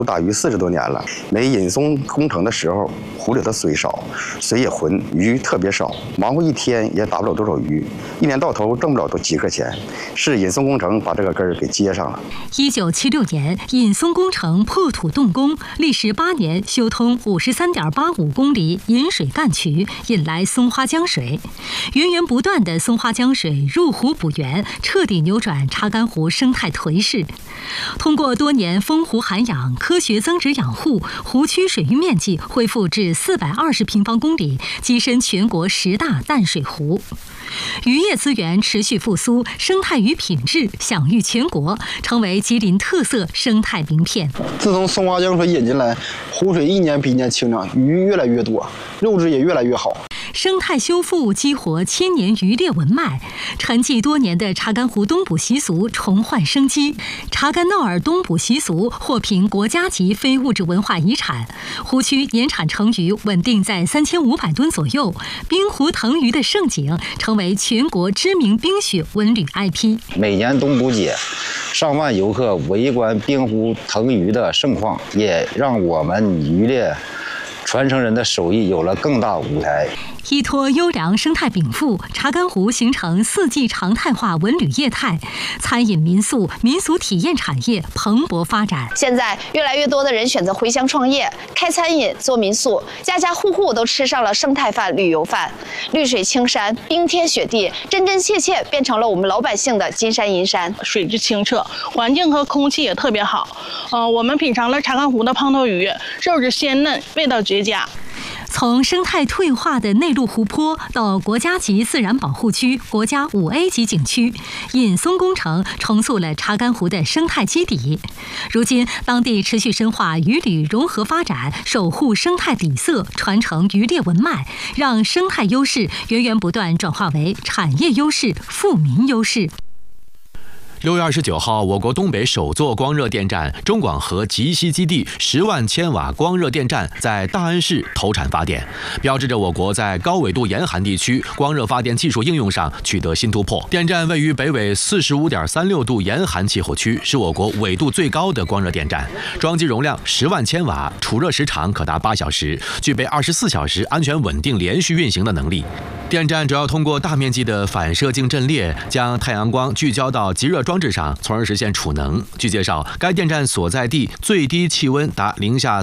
大鱼40多年了。没引松工程的时候，湖里的水少，水也浑，鱼特别少，忙活一天也打不了多少鱼，一年到头挣不了都几块钱。是引松工程把这个根儿给接上了。 1976年，引松工程破土动工，历时8年修通53.85公里引水干渠，引来松花江水。源源不断的松花江水入湖补源，彻底扭转查干湖生态颓势。通过多年封湖涵养、科学增殖养护，湖区水域面积恢复至420平方公里，跻身全国10大淡水湖。渔业资源持续复苏，生态鱼品质享誉全国，成为吉林特色生态名片。 自从松花江水引进来，湖水一年比一年清亮，鱼越来越多，肉质也越来越好。 生态修复激活千年渔猎文脉，沉寂多年的查干湖冬捕习俗重焕生机。查干闹饵冬捕习俗获评国家级非物质文化遗产，湖区年产成鱼稳定在3500吨左右，冰湖腾鱼的盛景成为全国知名冰雪文旅 IP。 每年冬捕节，上万游客围观冰湖腾鱼的盛况，也让我们渔猎传承人的手艺有了更大舞台。 依托优良生态禀赋，查干湖形成4季常态化文旅业态，餐饮、民宿、民俗体验产业蓬勃发展。 现在越来越多的人选择回乡创业，开餐饮、做民宿，家家户户都吃上了生态饭、旅游饭。绿水青山、冰天雪地，真真切切变成了我们老百姓的金山银山。 水质清澈，环境和空气也特别好。我们品尝了查干湖的胖头鱼，肉质鲜嫩，味道绝佳。 从生态退化的内陆湖泊到国家级自然保护区、国家5A 级景区，引松工程重塑了查干湖的生态基底。如今，当地持续深化渔旅融合发展，守护生态底色，传承渔猎文脉，让生态优势源源不断转化为产业优势、富民优势。 6月29号，我国东北首座光热电站中广核集息基地10万千瓦光热电站在大安市投产发电，标志着我国在高纬度严寒地区光热发电技术应用上取得新突破。电站位于北纬45.36度严寒气候区，是我国纬度最高的光热电站，装机容量10万千瓦，储热时长可达8小时，具备24小时安全稳定连续运行的能力。电站主要通过大面积的反射镜阵列，将太阳光聚焦到极热装置上，从而实现储能。据介绍，该电站所在地最低气温达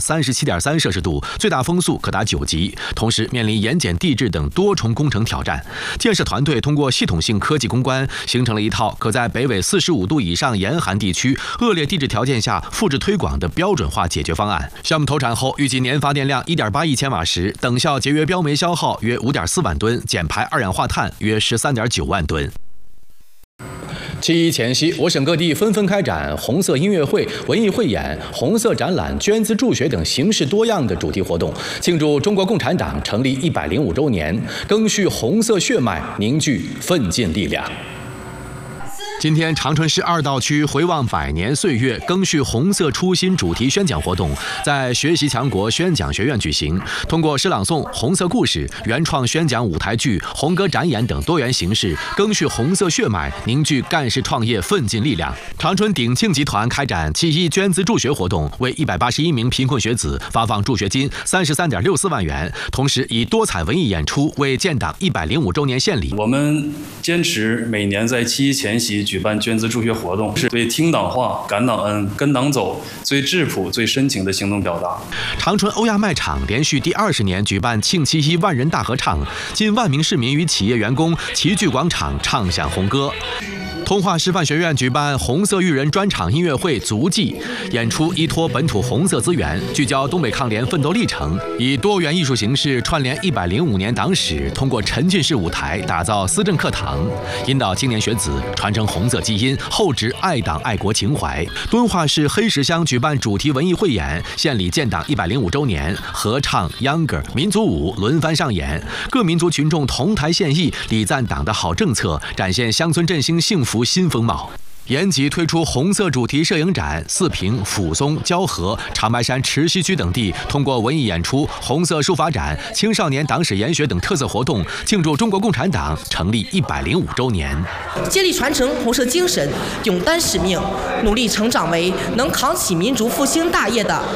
-37.3摄氏度，最大风速可达9级，同时面临盐碱地质等多重工程挑战。建设团队通过系统性科技攻关，形成了一套可在北纬45度以上严寒地区恶劣地质条件下复制推广的标准化解决方案。项目投产后，预计年发电量1.8亿千瓦时，等效节约标煤消耗约5.4万吨，减排二氧化碳约13.9万吨。7·1前夕，我省各地纷纷开展红色音乐会、文艺汇演、红色展览、捐资助学等形式多样的主题活动，庆祝中国共产党成立105周年，赓续红色血脉，凝聚奋进力量。今天，长春市2道区回望百年岁月，赓续红色初心主题宣讲活动在学习强国宣讲学院举行。通过诗朗诵、红色故事、原创宣讲舞台剧、红歌展演等多元形式，赓续红色血脉，凝聚干事创业奋进力量。长春鼎庆集团开展7·1捐资助学活动，为181名贫困学子发放助学金33.64万元，同时以多彩文艺演出为建党105周年献礼。 我们坚持每年在7·1前夕举办捐资助学活动，是对听党话、感党恩、跟党走最质朴、最深情的行动表达。 长春欧亚卖场连续第20年举办庆7·1万人大合唱，近万名市民与企业员工齐聚广场唱响红歌。通化师范学院举办红色育人专场音乐会足迹，演出依托本土红色资源，聚焦东北抗联奋斗历程，以多元艺术形式串联105年党史，通过沉浸式舞台打造思政课堂，引导青年学子传承红色基因，厚植爱党爱国情怀。敦化市黑石乡举办主题文艺汇演，献礼建党105周年，合唱、秧歌、民族舞轮番上演，各民族群众同台献艺，礼赞党的好政策，展现乡村振兴幸福新风貌。延吉推出红色主题摄影展，四平、抚松、蛟河、长白山池溪区等地通过文艺演出、红色书法展、青少年党史研学等特色活动，庆祝中国共产党成立105周年。 接力传承红色精神，勇担使命，努力成长为能扛起民族复兴大业的